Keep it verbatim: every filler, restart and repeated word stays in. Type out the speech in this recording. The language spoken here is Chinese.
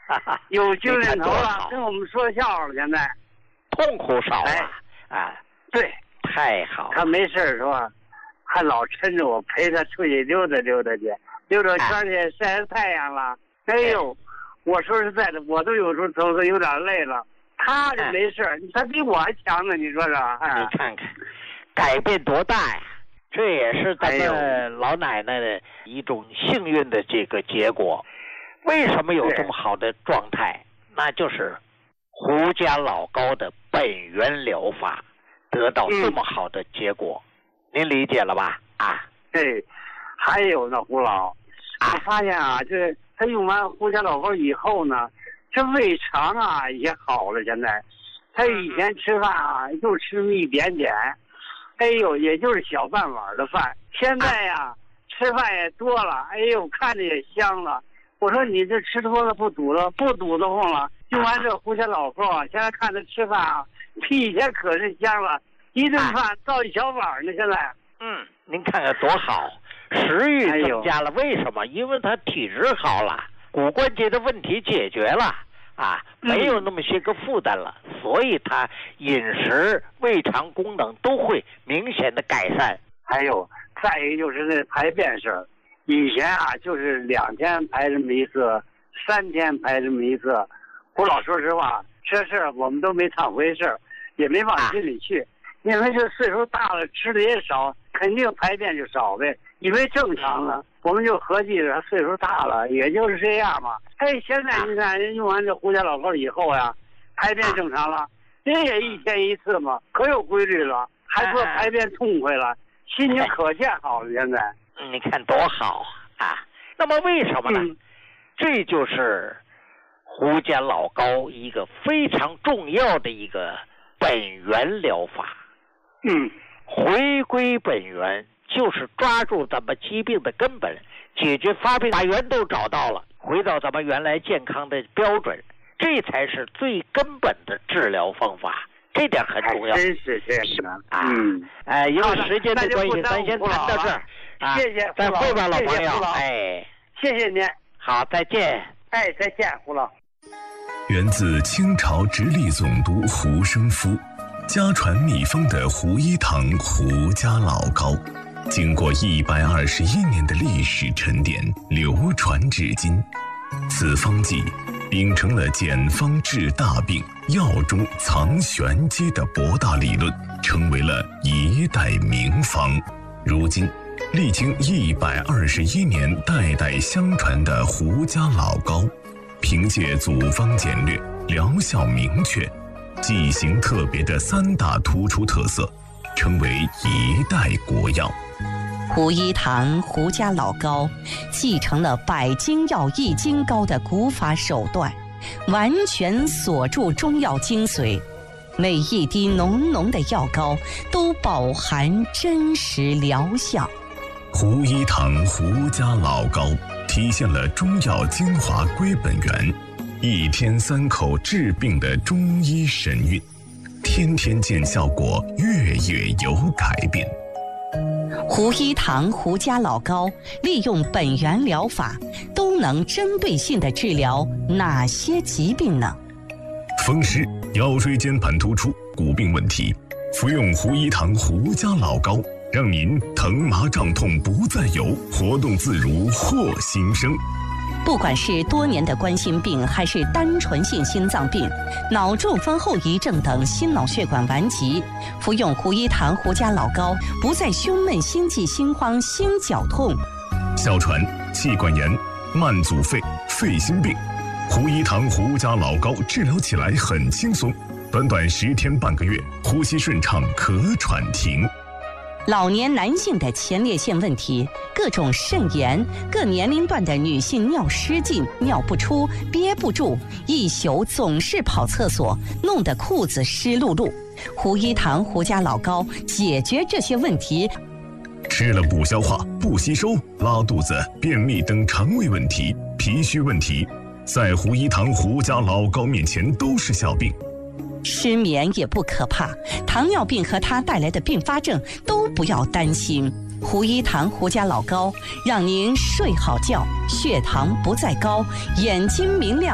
有精神头了，跟我们说笑话了。现在痛苦少了、 哎、 啊， 对， 太好了。 他没事是吧？还老抻着我陪他出去溜达溜达去，溜达圈去晒晒太阳了。哎呦，哎我说实在的，我都有时候走的有点累了。他就没事、哎，他比我还强呢，你说说。哎、 你看看，改变多大呀！这也是咱们老奶奶的一种幸运的这个结果。为什么有这么好的状态？那就是胡家老高的本源疗法得到这么好的结果。嗯、您理解了吧？啊， 对。还有呢，胡老，我发现啊，这他用完胡家老高以后呢，这胃肠啊也好了。现在他以前吃饭啊就吃那么一点点。哎呦，也就是小半碗的饭，现在呀、啊，吃饭也多了，哎呦，看着也香了。我说你这吃多了不堵了，不堵得慌了。用完这胡家老高啊，现在看他吃饭啊，比以前可是香了，一顿饭倒一小碗呢。现在， 嗯，您看看多好，食欲增加了。为什么？因为他体质好了，骨关节的问题解决了。啊，没有那么些个负担了、嗯，所以他饮食、胃肠功能都会明显的改善。 还有，再一个就是那排便事儿，以前啊就是两天排这么一次，三天排这么一次。我老说实话，这事儿我们都没当回事儿，也没往心里去，啊、因为这岁数大了，吃的也少，肯定排便就少呗，以为正常了。我们就合计着岁数大了，也就是这样嘛。哎，现在你看人用完这胡家老高以后呀，排便正常了，人也一天一次嘛，可有规律了，还说排便痛快了，心情可见好了。现在， 你看多好啊！那么为什么呢？嗯、这就是胡家老高一个非常重要的一个本源疗法。 嗯， 回归本源。就是抓住咱们疾病的根本，解决发病，把源头找到了，回到咱们原来健康的标准，这才是最根本的治疗方法，这点很重要。 真是这样的啊！嗯，哎，因为时间的关系，咱先谈到这儿。 啊、谢谢， 再会吧，老朋友。 哎，谢谢您。 好，再见。 哎，再见，胡老。 源自清朝直隶总督胡生夫，家传秘方的胡一堂胡家老高。经过一百二十一年的历史沉淀，流传至今。此方剂秉承了简方治大病、药中藏玄机的博大理论，成为了一代名方。如今，历经一百二十一年代代相传的胡家老高，凭借组方简略、疗效明确、剂型特别的三大突出特色，成为一代国药。 胡一堂胡家老高继承了百金药益金膏的古法手段，完全锁住中药精髓，每一滴浓浓的药膏都饱含真实疗效。 胡一堂胡家老高体现了中药精华归本源，一天三口治病的中医神韵，天天见效果，月月有改变。 胡一堂胡家老高利用本源疗法，都能针对性地治疗哪些疾病呢？ 风湿、腰椎间盘突出、骨病问题，服用胡一堂胡家老高，让您疼麻胀痛不再有，活动自如获新生。 不管是多年的冠心病，还是单纯性心脏病、脑中风后遗症等心脑血管顽疾，服用胡一堂胡家老高，不再胸闷、心悸、心慌、心绞痛。 哮喘、气管炎、慢阻肺、肺心病，胡一堂胡家老高治疗起来很轻松，短短十天半个月，呼吸顺畅，咳喘停。 老年男性的前列腺问题，各种肾炎，各年龄段的女性尿失禁、尿不出、憋不住，一宿总是跑厕所，弄得裤子湿漉漉。胡一堂胡家老高解决这些问题。 吃了不消化、不吸收、拉肚子、便秘等肠胃问题、脾虚问题，在胡一堂胡家老高面前都是小病。 失眠也不可怕，糖尿病和它带来的并发症都不要担心。胡一堂胡家老高让您睡好觉，血糖不再高，眼睛明亮。